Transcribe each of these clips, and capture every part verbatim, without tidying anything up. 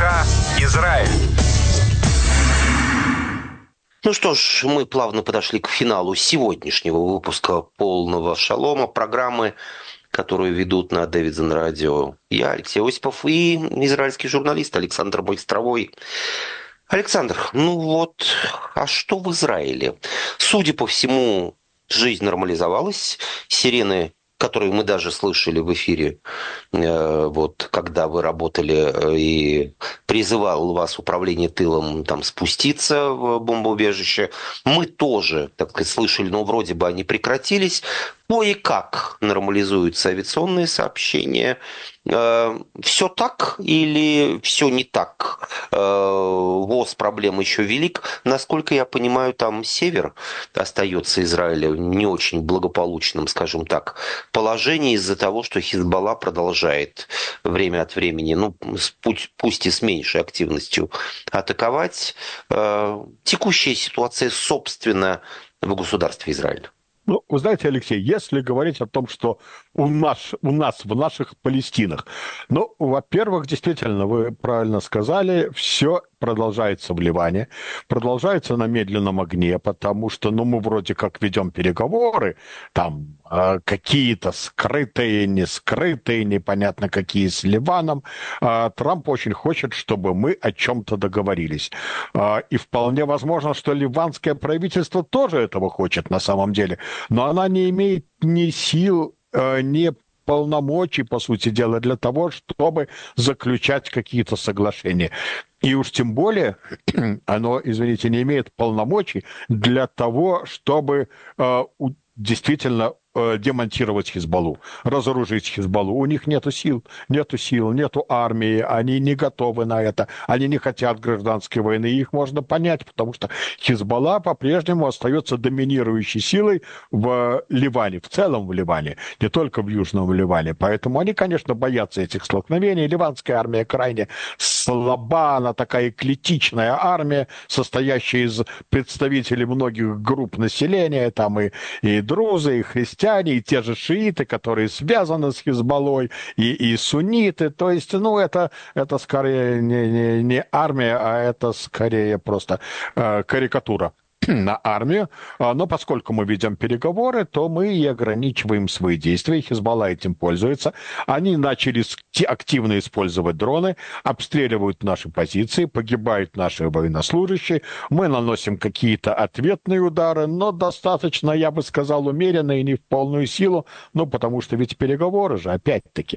Пока Израиль. Ну что ж, мы плавно подошли к финалу сегодняшнего выпуска «Полного шалома», программы, которую ведут на Дэвидсон Радио я, Алексей Осипов, и израильский журналист Александр Байстровой. Александр, ну вот, а что в Израиле? Судя по всему, жизнь нормализовалась, сирены, которые мы даже слышали в эфире, э, вот, когда вы работали, э, и призывал вас управление тылом там спуститься в бомбоубежище, мы тоже, так сказать, слышали, но вроде бы они прекратились. Кое-как нормализуются авиационные сообщения. Все так или все не так? ВОЗ проблем еще велик. Насколько я понимаю, там север остается Израиля в не очень благополучном, скажем так, положении из-за того, что Хизбалла продолжает время от времени, ну, пусть, пусть и с меньшей активностью, атаковать. Текущая ситуация, собственно, в государстве Израиль. Ну, вы знаете, Алексей, если говорить о том, что у нас, у нас в наших Палестинах, ну, во-первых, действительно, вы правильно сказали, все продолжается в Ливане, продолжается на медленном огне, потому что, ну, мы вроде как ведем переговоры, там э, какие-то скрытые, не скрытые, непонятно какие с Ливаном. Э, Трамп очень хочет, чтобы мы о чем-то договорились. Э, и вполне возможно, что ливанское правительство тоже этого хочет на самом деле, но она не имеет ни сил, э, ни полномочий, по сути дела, для того, чтобы заключать какие-то соглашения. И уж тем более оно, извините, не имеет полномочий для того, чтобы э, у, действительно э, демонтировать Хизбаллу, разоружить Хизбаллу. У них нету сил, нету сил, нету армии, они не готовы на это, они не хотят гражданской войны, и их можно понять, потому что Хизбалла по-прежнему остается доминирующей силой в Ливане, в целом в Ливане, не только в Южном Ливане. Поэтому они, конечно, боятся этих столкновений. Ливанская армия крайне слаба, она такая эклектичная армия, состоящая из представителей многих групп населения, там и, и друзы, и христиане, и те же шииты, которые связаны с Хизбаллой, и, и сунниты. То есть, ну, это, это скорее не, не, не армия, а это скорее просто э, карикатура на армию, но поскольку мы ведем переговоры, то мы и ограничиваем свои действия. Хизбалла этим пользуется. Они начали активно использовать дроны, обстреливают наши позиции, погибают наши военнослужащие. Мы наносим какие-то ответные удары, но достаточно, я бы сказал, умеренно и не в полную силу, ну, потому что ведь переговоры же, опять-таки.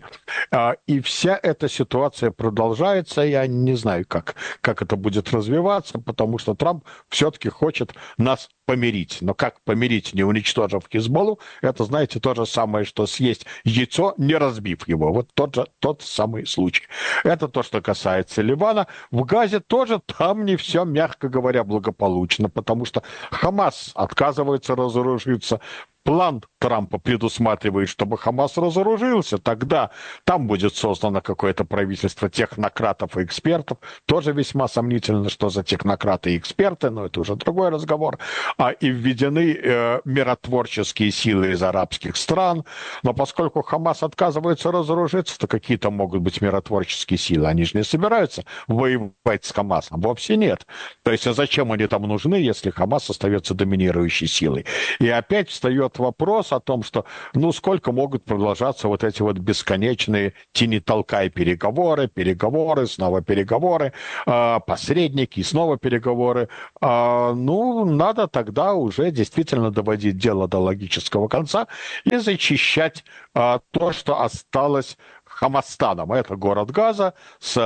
И вся эта ситуация продолжается. Я не знаю, как, как это будет развиваться, потому что Трамп все-таки хочет нас помирить. Но как помирить, не уничтожив Хизбаллу, это, знаете, то же самое, что съесть яйцо, не разбив его. Вот тот же, тот самый случай. Это то, что касается Ливана. В Газе тоже там не все, мягко говоря, благополучно, потому что Хамас отказывается разоружиться. План Трампа предусматривает, чтобы Хамас разоружился, тогда там будет создано какое-то правительство технократов и экспертов. Тоже весьма сомнительно, что за технократы и эксперты, но это уже другой разговор. А и введены э, миротворческие силы из арабских стран. Но поскольку Хамас отказывается разоружиться, то какие-то могут быть миротворческие силы. Они же не собираются воевать с Хамасом. Вовсе нет. То есть а зачем они там нужны, если Хамас остается доминирующей силой? И опять встает вопрос о том, что, ну, сколько могут продолжаться вот эти вот бесконечные тяни-толкай переговоры, переговоры, снова переговоры, э, посредники, снова переговоры. Э, ну, надо тогда уже действительно доводить дело до логического конца и зачищать э, то, что осталось Хамастаном. Это город Газа с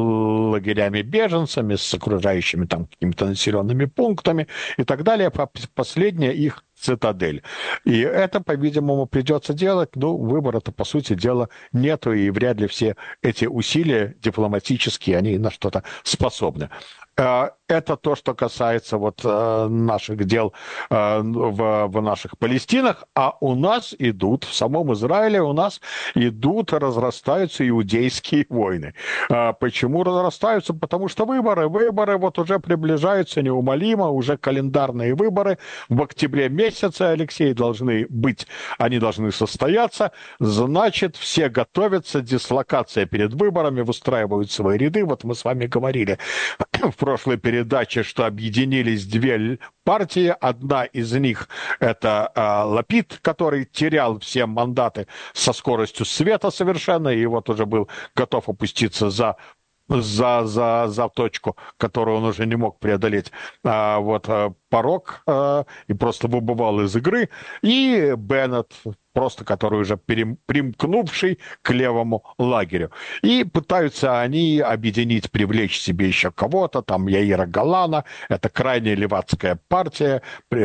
лагерями беженцами, с окружающими там какими-то населенными пунктами и так далее. Последняя их цитадель. И это, по-видимому, придется делать. Ну, выбора-то, по сути дела, нету, и вряд ли все эти усилия дипломатические, они на что-то способны. Это то, что касается вот наших дел в, в наших Палестинах, а у нас идут, в самом Израиле у нас идут, разрастаются иудейские войны. Почему разрастаются? Потому что выборы, выборы вот уже приближаются неумолимо, уже календарные выборы в октябре месяце, Алексей, должны быть, они должны состояться, значит, все готовятся, дислокация перед выборами, выстраивают свои ряды, вот мы с вами говорили в прошлой передаче, что объединились две партии. Одна из них это э, Лапид, который терял все мандаты со скоростью света совершенно, и вот уже был готов опуститься за за, за, за точку, которую он уже не мог преодолеть, а, вот, а, порог, а, и просто выбывал из игры. И Беннет, просто который уже перем, примкнувший к левому лагерю. И пытаются они объединить, привлечь себе еще кого-то, там Яира Голана, это крайне левацкая партия,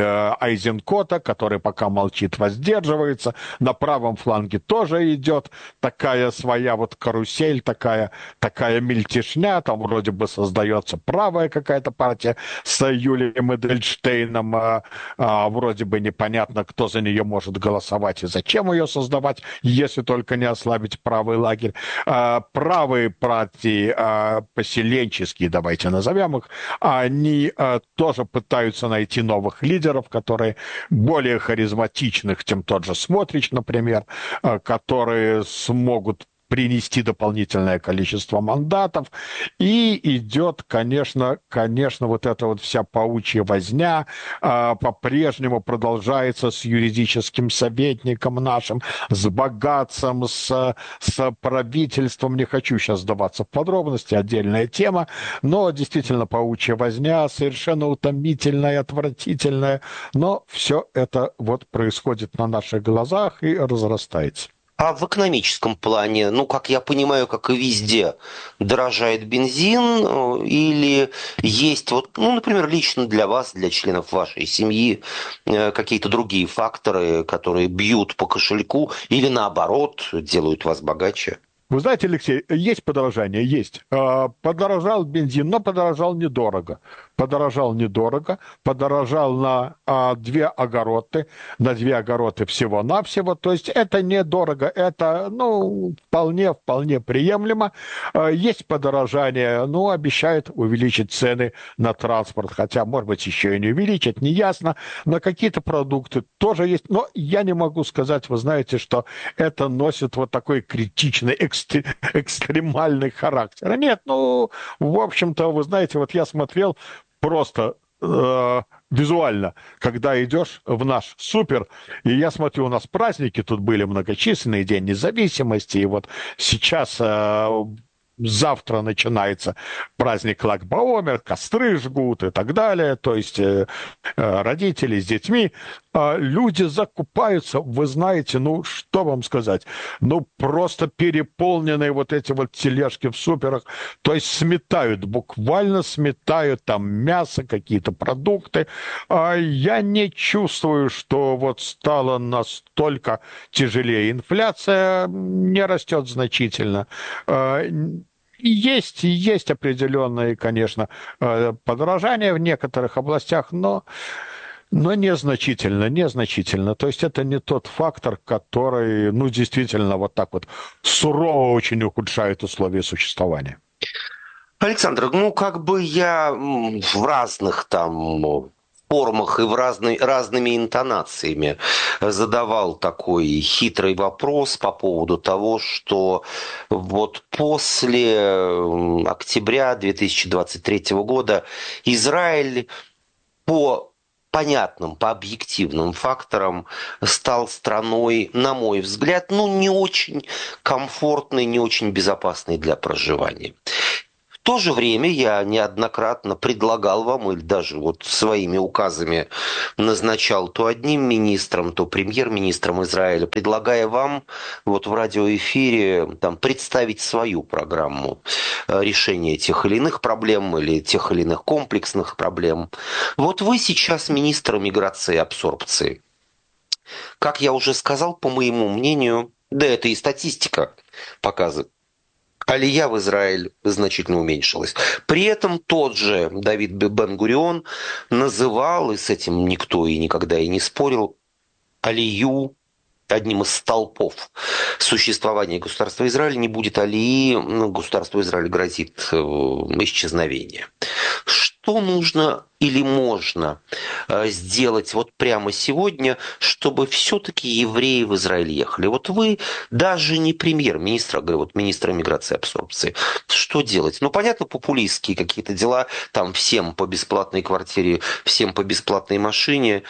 Айзенкота, который пока молчит, воздерживается. На правом фланге тоже идет такая своя вот карусель, такая, такая мельтешня, там вроде бы создается правая какая-то партия с Юлием Эдельштейном, а, а, вроде бы непонятно, кто за нее может голосовать и зачем ее создавать, если только не ослабить правый лагерь. А, правые партии, а, поселенческие, давайте назовем их, они а, тоже пытаются найти новых лидеров, которые более харизматичных, чем тот же Смотрич, например, а, которые смогут принести дополнительное количество мандатов, и идет, конечно, конечно, вот эта вот вся паучья возня а, по-прежнему продолжается с юридическим советником нашим, с богатцем, с, с правительством. Не хочу сейчас сдаваться в подробности, отдельная тема, но действительно паучья возня совершенно утомительная, отвратительная, но все это вот происходит на наших глазах и разрастается. А в экономическом плане, ну, как я понимаю, как и везде, дорожает бензин э, или есть, вот, ну, например, лично для вас, для членов вашей семьи, э, какие-то другие факторы, которые бьют по кошельку или наоборот делают вас богаче? Вы знаете, Алексей, есть подорожание, есть. А, подорожал бензин, но подорожал недорого. Подорожал недорого, подорожал на а, две огороты, на две огороты всего-навсего. То есть это недорого, это, ну, вполне, вполне приемлемо. А, есть подорожание, ну, обещают увеличить цены на транспорт, хотя, может быть, еще и не увеличат, не ясно. На какие-то продукты тоже есть, но я не могу сказать, вы знаете, что это носит вот такой критичный экстрем экстремальный характер. Нет, ну, в общем-то, вы знаете, вот я смотрел просто э, визуально, когда идешь в наш супер, и я смотрю, у нас праздники тут были многочисленные, День независимости, и вот сейчас... Э, Завтра начинается праздник Lag-Баомер, костры жгут и так далее, то есть э, э, родители с детьми. А люди закупаются, вы знаете, ну, что вам сказать, ну, просто переполненные вот эти вот тележки в суперах, то есть сметают, буквально сметают там мясо, какие-то продукты. А я не чувствую, что вот стало настолько тяжелее. Инфляция не растет значительно. А, Есть, есть определенные, конечно, э, подорожания в некоторых областях, но, но незначительно, незначительно. То есть это не тот фактор, который, ну, действительно, вот так вот сурово очень ухудшает условия существования. Александр, ну, как бы я м, в разных там формах и в разной, разными интонациями задавал такой хитрый вопрос по поводу того, что вот после м, октября две тысячи двадцать третьего года Израиль по понятным, по объективным факторам стал страной, на мой взгляд, ну, не очень комфортной, не очень безопасной для проживания. В то же время я неоднократно предлагал вам, или даже вот своими указами назначал то одним министром, то премьер-министром Израиля, предлагая вам вот в радиоэфире там, представить свою программу э, решения тех или иных проблем или тех или иных комплексных проблем. Вот вы сейчас министр миграции и абсорбции. Как я уже сказал, по моему мнению, да это и статистика показывает, алия в Израиль значительно уменьшилась. При этом тот же Давид Бен-Гурион называл, и с этим никто и никогда и не спорил, алию одним из столпов существования государства Израиль. Не будет алии, государству Израиль грозит исчезновение. Что нужно или можно сделать вот прямо сегодня, чтобы все-таки евреи в Израиль ехали? Вот вы даже не премьер-министр, а вот министр иммиграции и абсорбции. Что делать? Ну, понятно, популистские какие-то дела, там всем по бесплатной квартире, всем по бесплатной машине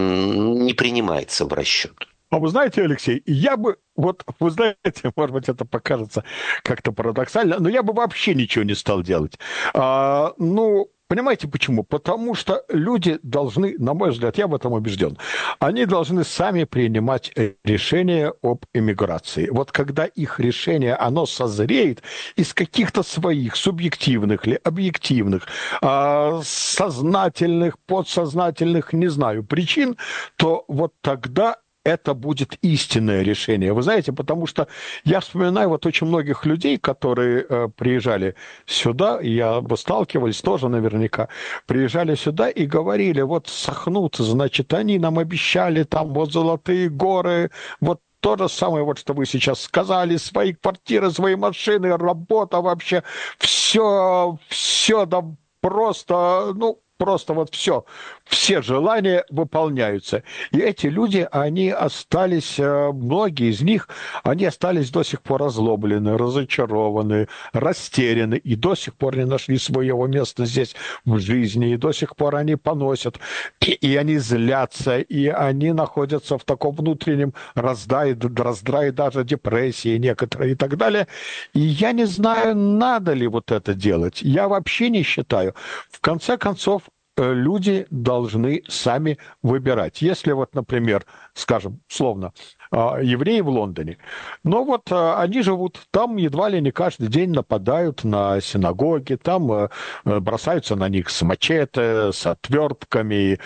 не принимается в расчет. А вы знаете, Алексей, я бы, вот, вы знаете, может быть, это покажется как-то парадоксально, но я бы вообще ничего не стал делать. А, ну, понимаете почему? Потому что люди должны, на мой взгляд, я в этом убежден, они должны сами принимать решение об эмиграции. Вот когда их решение, оно созреет из каких-то своих субъективных или объективных, а, сознательных, подсознательных, не знаю, причин, то вот тогда это будет истинное решение. Вы знаете, потому что я вспоминаю вот очень многих людей, которые э, приезжали сюда, я бы сталкивались тоже наверняка, приезжали сюда и говорили, вот Сахнут, значит, они нам обещали там вот золотые горы, вот то же самое, вот что вы сейчас сказали, свои квартиры, свои машины, работа вообще, все, все, да просто, ну, просто вот все, все желания выполняются. И эти люди, они остались, многие из них, они остались до сих пор озлоблены, разочарованы, растеряны, и до сих пор не нашли своего места здесь в жизни, и до сих пор они поносят, и, и они злятся, и они находятся в таком внутреннем раздрае, раздрае даже депрессии некоторые и так далее. И я не знаю, надо ли вот это делать. Я вообще не считаю. В конце концов, люди должны сами выбирать. Если вот, например, скажем, условно, евреи в Лондоне, но вот они живут там, едва ли не каждый день нападают на синагоги, там бросаются на них с мачете, с отвертками,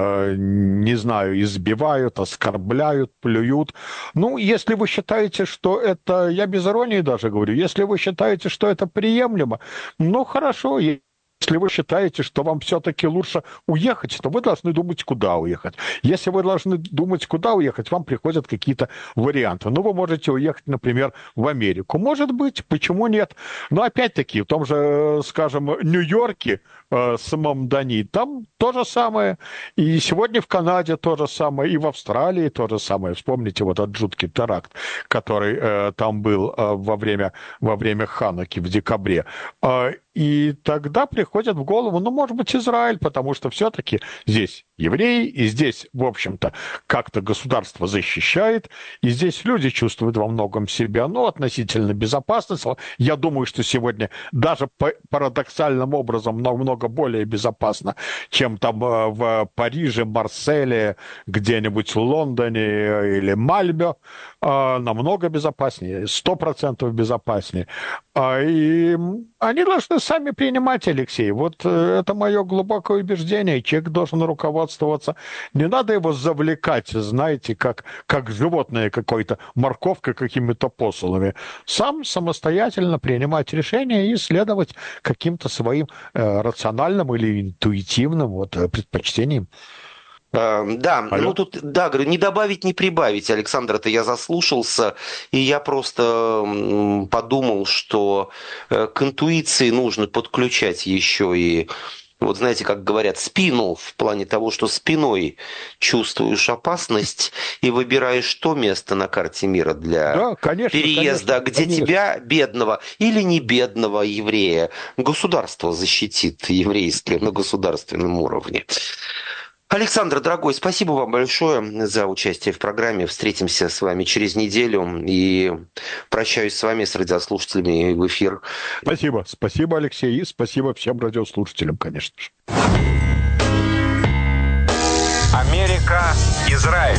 не знаю, избивают, оскорбляют, плюют. Ну, если вы считаете, что это, я без иронии даже говорю, если вы считаете, что это приемлемо, ну, хорошо, если вы считаете, что вам все-таки лучше уехать, то вы должны думать, куда уехать. Если вы должны думать, куда уехать, вам приходят какие-то варианты. Ну, вы можете уехать, например, в Америку. Может быть, почему нет? Но опять-таки, в том же, скажем, Нью-Йорке, э, самом Дани, там то же самое. И сегодня в Канаде то же самое, и в Австралии то же самое. Вспомните вот этот жуткий теракт, который э, там был э, во время, во время Хануки в декабре. Э, И тогда приходит в голову, ну, может быть, Израиль, потому что все-таки здесь евреи, и здесь, в общем-то, как-то государство защищает, и здесь люди чувствуют во многом себя, ну, относительно безопасности. Я думаю, что сегодня даже парадоксальным образом намного более безопасно, чем там в Париже, Марселе, где-нибудь в Лондоне или Мальме, намного безопаснее, сто процентов безопаснее. И они должны сами принимать, Алексей. Вот это мое глубокое убеждение. Человек должен руководствоваться. Не надо его завлекать, знаете, как, как животное какое-то, морковкой, какими-то посулами. Сам самостоятельно принимать решения и следовать каким-то своим э, рациональным или интуитивным вот, предпочтениям. Да, Алло? ну тут, да, говорю, не добавить, не прибавить. Александр, это я заслушался, и я просто подумал, что к интуиции нужно подключать еще и, вот знаете, как говорят, спину, в плане того, что спиной чувствуешь опасность и выбираешь то место на карте мира для Да, конечно, переезда, конечно, где конечно. тебя, бедного или не бедного еврея, государство защитит еврейское на государственном уровне. Александр, дорогой, спасибо вам большое за участие в программе. Встретимся с вами через неделю и прощаюсь с вами, с радиослушателями в эфир. Спасибо, спасибо, Алексей, и спасибо всем радиослушателям, конечно же. Америка, Израиль.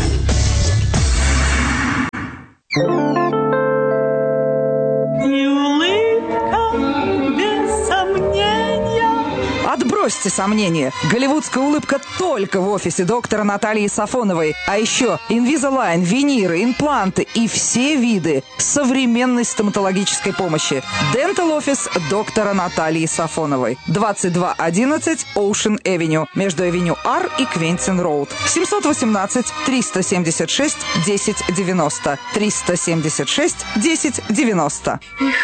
И улыбка без сомнения. Отбросить Бросьте сомнения. Голливудская улыбка только в офисе доктора Натальи Сафоновой. А еще Invisalign, виниры, импланты и все виды современной стоматологической помощи. Dental Office доктора Натальи Сафоновой. двадцать два одиннадцать Ocean Avenue. Между Авеню Ар и Квентин Роуд. семьсот восемнадцать триста семьдесят шесть десять девяносто. триста семьдесят шесть десять девяносто.